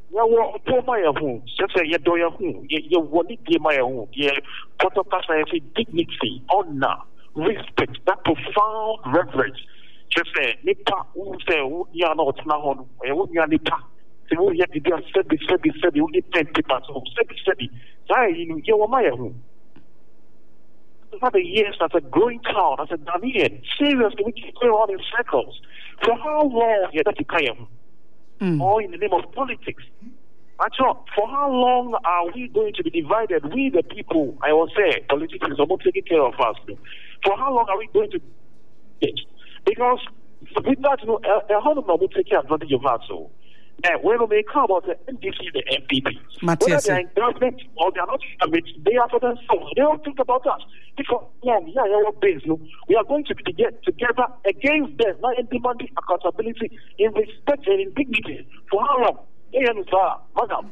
Ya wo to my home, say you do your home, you want it my home, yeah, protocol say dignity, honor, respect, that profound reverence. Just say, Nipa, who say, you are not now, you are Nipa. So you have to do a said, you need 10 people, so said, you are my home. For the years as a growing town, as a Ghanaian, seriously, we keep going on in circles. For how long you have to pay him? Or in the name of politics. For how long are we going to be divided? We, the people, I will say, politics is about taking care of us. For how long are we going to get? Because with that, how long will take advantage of us? So, when we come about the NDC, the MPP, whether they are in government or they are not in government, they are for themselves. They don't think about us. Because, we are going to be together against them, not in demanding accountability, in respect and in dignity. For how long? Madam,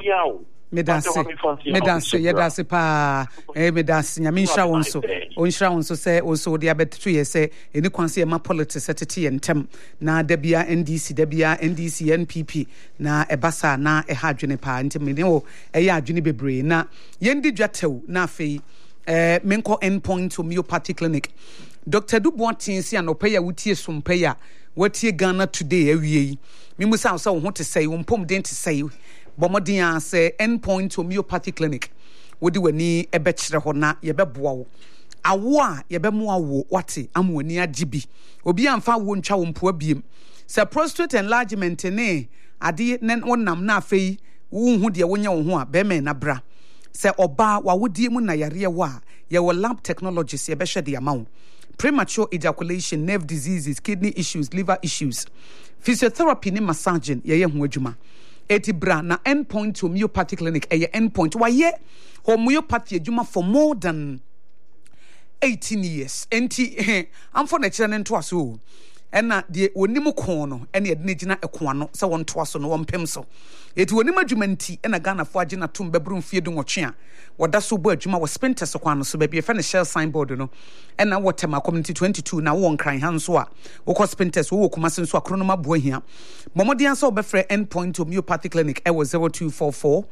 Medase yedase pa medase nyamisha wonso onhira wonso se onso de abetu ye se eni kwanse e ma politics etete entem na dabia NDC NPP na ebasa na e ha adwene pa ntem ne wo e ya adwene bebre na yendi dwatew na afei menko endpoint homeopathic clinic Dr. Duboatin si anopa ya wutie sompa ya watie Ghana today awie mimusa so ho te sei wo mpom den te sei Bomodin say endpoint homeopathic clinic. Wodi wani ebekire ho na yebeboa wo. Awo a yebemu awo wate amwani agibi. Obi amfa wo ntwa wo mpo abiem. Se prostate enlargement ne ade ne wonam na afei wo hu de wonya wo ho a be me na bra. Se oba wa wodie mu na yare wo a ye wo lab technologies ye be hwe de amawo. Premature ejaculation, nerve diseases, kidney issues, liver issues. Physiotherapy ne massaging ye ho adwuma. Etibra na endpoint homeopathic clinic eye endpoint waye homeopathy adwuma for more than 18 years enti amfo na kire ne nto aso ena de onim ko no ena ye de gina eko ano se won to aso no won pem so eti onim adwuma nti ena Ghana fo agina tom bebru mfie du nwotwe a woda so bo adwuma wo spinter kwa no so ba bi fe ne shell signboard no ena wotema community 22 na wo nkran han so a wo ko spinters wo kuma sen so akrono mabo ahia momodian so befre endpoint homeopathic clinic e was 0244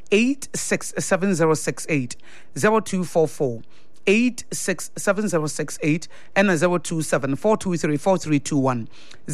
867068 0244 867068 and 027-423-4321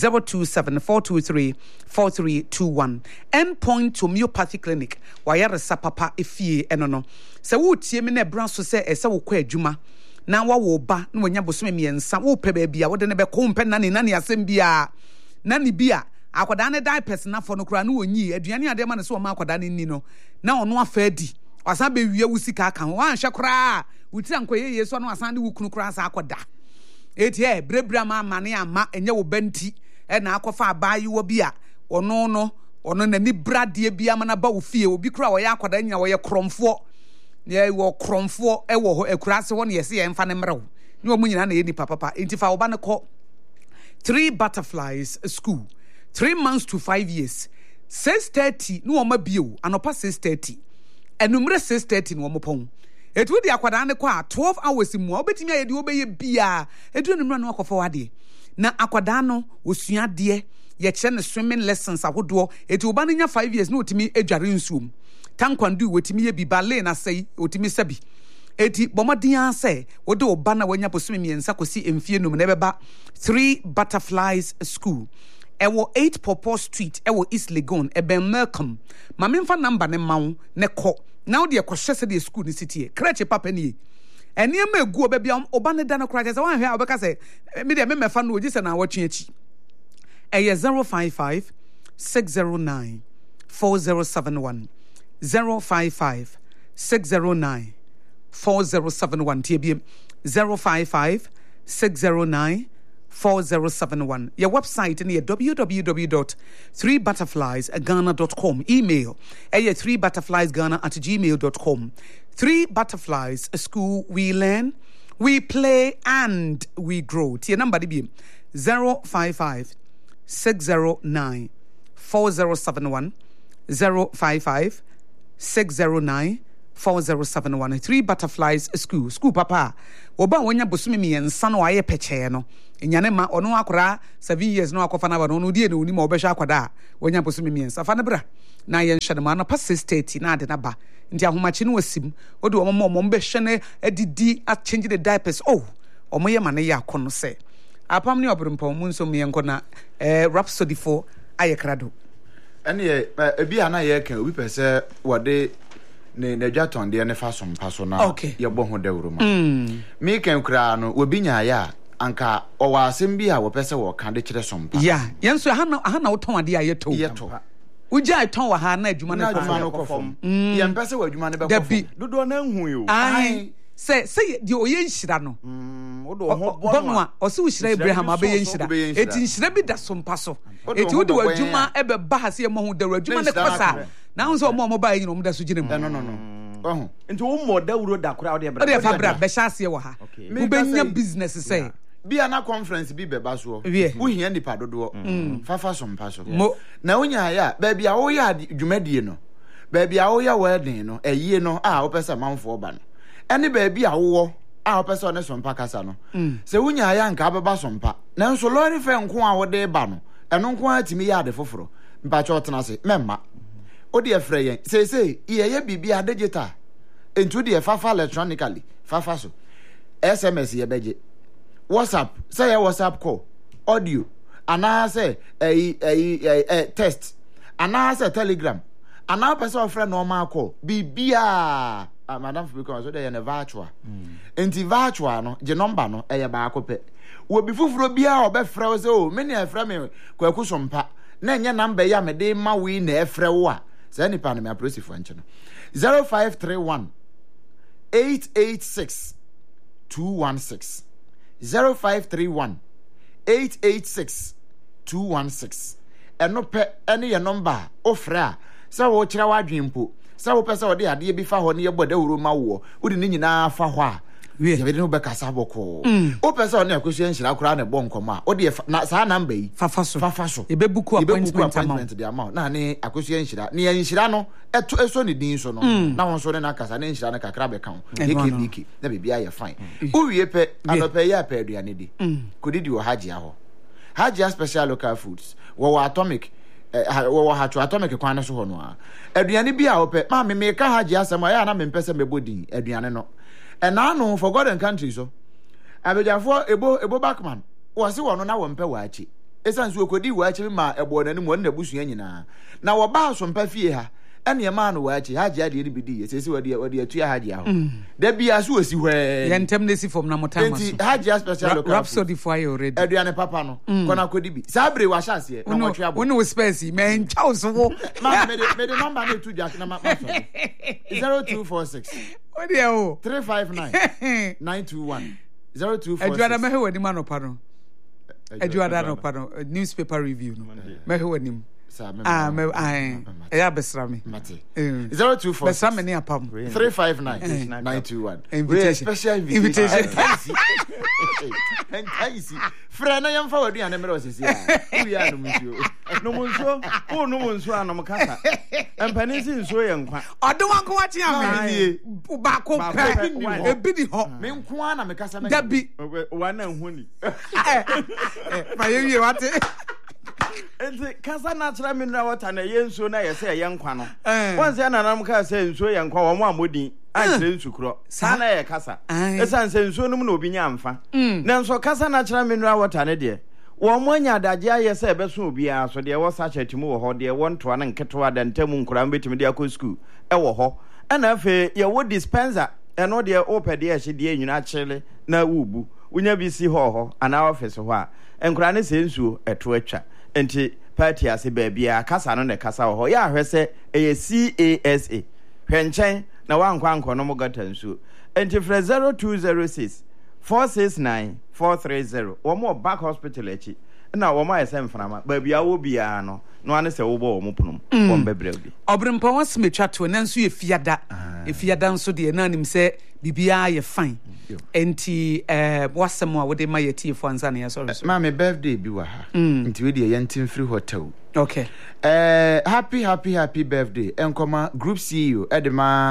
027-423-4321 endpoint homeopathic clinic wayare sapapa efie enono se wo tie me na bra so se ese wo kwa adwuma na wo ba na wonya bosome miensa wo pe ba bia wo de ne be ko mpe na ne asem bia na ne bia akoda ne diapers na fo no kura na wonyi aduane ade ma ne so ma akoda ne ni no na ono afa adi wasa be wie wusika aka ho anhwe kura wuti ankoye yeso no asan de wukunu kura asa akoda eti brebra ma mane ama enye wo banti na akofa abayi wo bia ono na ni brade bia ma na ba wo fie obi kura wo ya akoda nya wo ye kromfo ye wo kromfo e wo ho ekurase ho ne yesi ye mfa ne mrew ni wo munyina na ye ni papa enti fa wo ba ne ko 3 butterflies school 3 months to 5 years 6:30 no wo ma bio anopa 6:30 enumre 6:30 no wo mopon etu di akwada ne kwa 12 hours mu obetimi ayedi obeye bia edu enumre no akofa wade na akwada no osua de ye kire ne swimming lessons ahodo etu oba nya 5 years no otimi edware nsuom tankwandu wotimi ye bi ballet na sei otimi sabi eti bomodian say wode oba na wanya posumi miensa kosi emfie num na beba 3 butterflies school ewo 8 Popo Street ewo East Legon eben Malcolm mamemfa number ne mawo ne ko now de kwhye se de school ni city crèche papa ni ene ma egu oba bia oba ne da no kra je se wan hwe obeka se me de memefa no oji se na watwe achi eye 055 609 4071 055 609 4071 TBM 055 609 4071. Your website is www.3butterfliesghana.com. Email 3butterfliesghana@gmail.com. 3 Butterflies School. We learn, we play, and we grow. Your number is 055 609 4071 055 609 4071 3 Butterflies School papa oba wonya bosumi miensa no aye peche no nyane ma ono akora 7 years no akofa na ba no die no ni ma obehwa akwada wonya bosumi miensa fa ne bra na ye nhwe ma no pa 6:30 na ade na ba nti ahomachi no wasim odi omo behwe ne adidi a change the diapers omo ye ma ne ya akono se apam ne obrempom mu nso mienko na Rhapsody for aye krado ene ebi ana ye kan obi pese wode ne nadwaton de ne fa sompa so na ye bo ho dawuro ma me kan kura no obi nya ya anka owa asem bi a wo pese wo kan de kire sompa ya yenso aha na wo ton ade a ye to uja ton wa ha na adwuma ne kofom ye mpese wa adwuma ne be kofom dodo na nhu yo ai se di oye nhira no wodo ho bonwa o se uhira Abraham abe nhira eti nhira bi da sompa so eti wodo adwuma ebe ba ha se mo ho dawuro adwuma ne kosa na ho so mo ba yin no mo da so gine mo no nti wo mo dawuro da kora wo de bra fa bra be sha se wo ha wo benya business say bia na conference bi beba so wo hia nipa dodo fafa sompa so na wonya ya ba bia wo ya dwumadie no ba bia wo ya wedding no eyie no wo pesa manfo ba no ene ba bia wo wo pesa one sompa kasa no se wonya ya nka beba sompa na nso lori fe nko a wo de ba no eno nko a timi ya de foforo mpa cho tena se memma odi efre yen say ye bibia digital into the fafa electronically fafa so SMS ye beje WhatsApp say WhatsApp call audio ana say text ana say Telegram ana person friend normal call bibia madam for because so dey na virtual enti virtual no je number no eye ba akope wo bi fufuro bia obefre wo say me na efre me kwaku sompa na enye number ya me de ma wi na efre wo a say nipa na me approach for nche no 0531 886 216 0531 886 216 eno pe ene ye number ofra sa wo kira wadwempo sa wo pesa ode ade bi fa ho ne ye boda wuro ma wo odi ni nyina fa ho a ye be no be kasa boko o pesa one akosu enhira kora na bo nkoma ode na sa number yi fafa so e be buku appointment de amount na ne akosu enhira ne enhira no eso ne din so no na won so ne na kasa ne enhira na kakra be kan KKBK na be bia ye fine o wie pe anope ya pe aduane di kodidi wo hajia ho hajia special local foods wo atomic wo ha atomic kwan so ho no a aduane bi a wo pe ma me ka hajia asem ya na me mpese mebodin aduane no ena no for God and country so abejafo ebo backman wo se wo no na wo mpe waachi esan so okodi waachi ma ebo na ni mo na busua nyina na wo ba so mpa fie ha ene ma no waachi haji ade ni bidi yesesi wode atua haji aho da bia so osi hwe yentem ne si form na motama so enti haji special local Rhapsody for you already aduane papa no kona kodi bi sabre wa hyase na wo twa bo wonu space me nchaw so wo ma me de number na tu jak na ma 0246 what dey o 359 921 0246 aduana me he wani ma no pa no aduana no pa no newspaper review no me he wani ya besra me 0246 besra me ni apam 359 921 invitation special invitation and taisi frana yam fa wadu ane mere osisi a wi anu munsuo no munsuo anam kasa empani si nsuo ye nkwa odo wanko wachi ame ba ko pe ebi di ho me nko na me kasa me dabi wana nhuni ma ye wate enti kasa natural mineral water na ye nsuo na ye se ye nkwa no once ananam ka se nsuo ye nkwa wo mo amodi antre nsukuro sana ye kasa esan se nsuo no mu na obi nya amfa na nso kasa natural mineral water ne de wo mo nya adaje aye se be so obi a so de wo sacha timu wo ho de won to na nketo ada ntamu nkura mbetimi de akọ school e wo ho ana afa ye wo dispenser eno de opede ye hye de enwuna chile na wubu unya bi si ho ana office ho a nkura ne se nsuo eto atwa enti party ase baabia kasa no ne kasa ho ya ahwese eye CASA hwenchen na wankwa nkono mo gata nsuo enti fra 0206 469 430 wo mo back hospital echi na wo mo ayese mframa baabia wo bia no no ane se wo bo wo mo punum wo mbebrew bi obrempa wasmetwa to na nso ye fiada nso de na nim se bibia ye fine enti wasem a wode ma ye tiefo ansa na sorry ma me birthday bi wa ha enti we de yentim free hotel okay happy birthday enkoma group CEO edema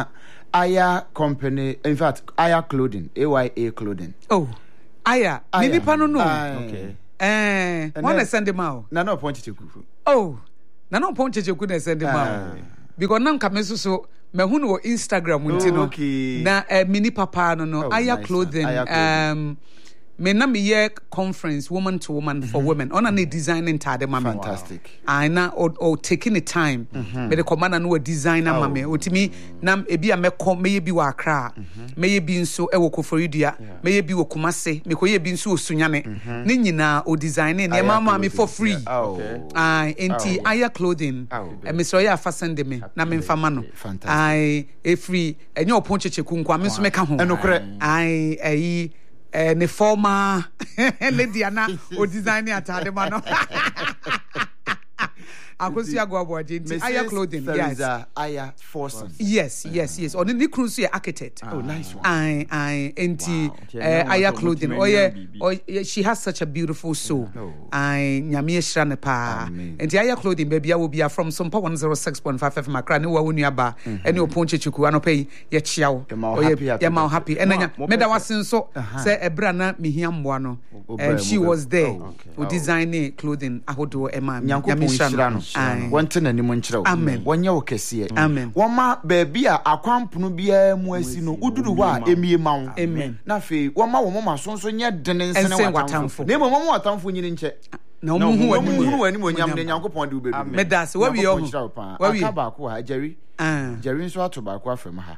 Aya company, in fact, Aya Clothing, AYA Clothing. Oh, Aya. Mini pano no. Okay. Wanna send them out? No point to kufu. Oh, no point to couldn't send them out. Because now come so me hu no Instagram untino. Na mini papa no Aya Clothing. Me na me ye conference woman to woman for women on a designing tade mama. Fantastic. I na or taking the time. Me the commander no designer mama. Otimi nam ebi a me kom me bi wa Accra. Me ye bi nso e wo Koforidua. Me ye bi wo Kumase. Me ko ye bi nso Osunyane. Ne nyina o designing ne mama me for free. Enti Aya Clothing. Me so ya fasten de me na me mfa ma no. Ai e free enye oponcheche kunkwa me nso me ka ho. Enokre. Ai ne former lady ana o designing atade ma no akosi agwabo agenti Aya Clothing. Yes, Aya Forson. Yes. On the cruise architect. Oh, nice one. I enti Aya Clothing. Oh yeah, she has such a beautiful soul. I nyame ehra ne pa. Enti Aya Clothing baby will be from Sompa 106.5 FM Accra ne wa wonu aba ene oponchechiku anopai ye chiawo. Yeah, ma happy. Enya meda wasen so say ebra na mehia mboa no. She was there. We designing clothing ahodo ema nyame ehra no. Wante na nimu nkyerɛw. Amen. Wonye wo kɛseɛ. Amen. Woma baabi a akwampono bia mu asi no uduru hɔ a emie ma wo. Amen. Na fe woma wo mama so nso nye dene nsene watamfo. Na mama mo watamfo nyine nkyɛ. Na omu hu wani mo nyam ne nyankopɔn de wo bedu. Medase wa wi ho. Wa wi aka baako ha Jerry. Jerry nso ato baako afam ha.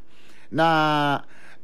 Na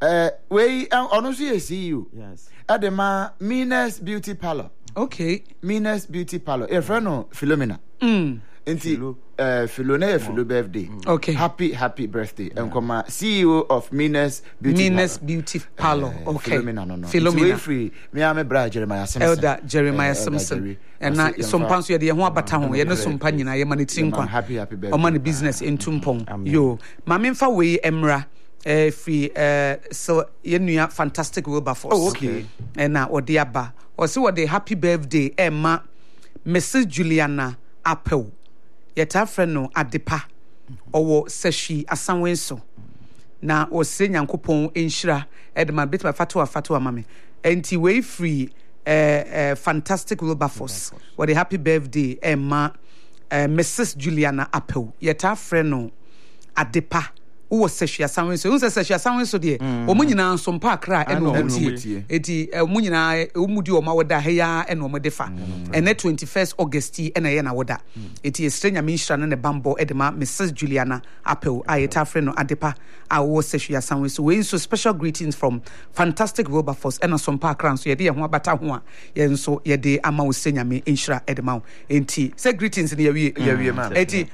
we ono so ye CEO. Yes. Adema Meanness Beauty Parlor. Okay. Meanness Beauty Parlor. E friend no Philomena. Nti Philona Philo birthday. Okay. Happy birthday. Nkoma CEO of Meanness Beauty Parlor. Okay. Philomena no. Philomena. Free. Me am brother Jeremiah Simpson. Elder Jeremiah Simpson. And na sompa so ye de ho abata ho ye no sompa nyina ye mane tinkwa. Happy birthday. O man business entumpon. Yo. Ma memfa we emra free so yenua fantastic Wilberforce. Oh, okay. And na odiaba. O se wo de happy birthday Emma Mrs. Juliana Apple. Yeta friend no Adepa. Owo Seshi Asanwenso. Na o se nyankopon enhira edema bit my fatwa mame. Enti we free fantastic Wilberforce. What a happy birthday Emma Mrs. Juliana Apple. Yeta friend no Adepa. Who was Seshia Sound so Seshia Sound so dear. Omunina some park cry and eti Munina Umudi or Mawada Heya and Omadefa. And net 21st August and a Yana Wada. It is stranger Mishan and a bambo edema, Mrs. Juliana Apple, Ayeta Freno Adepa, I was Seshia Sound so we so special greetings from fantastic Wilberforce and some park round so ye dear Batahua. Yen so ye de Amau Senya me inshra edemau. Enti say greetings in your man. Eti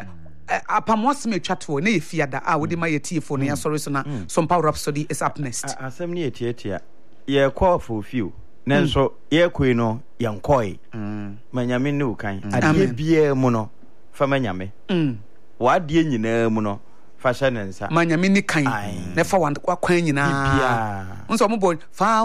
apamos me chatwo na efiada a wodi ma yetifo no ya sorry so na some power rhapsody is up next asem ne etia ye call for few nanso ye koi no ye nkoi manyame ne ukan ade bia mu no fa manyame wa ade nyina mu no fa hye nensa manyame ni kan na fa wa kwan nyina nso mo bo fa